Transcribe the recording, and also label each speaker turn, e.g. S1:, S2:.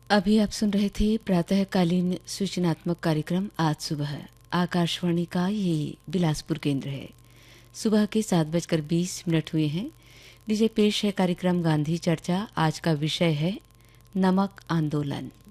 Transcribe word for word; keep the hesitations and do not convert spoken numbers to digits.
S1: अभी आप सुन रहे थे प्रातःकालीन सूचनात्मक कार्यक्रम आज सुबह। आकाशवाणी का ये बिलासपुर केंद्र है। सुबह के सात बजकर बीस मिनट हुए हैं। लीजिए पेश है कार्यक्रम गांधी चर्चा। आज का विषय है नमक आंदोलन।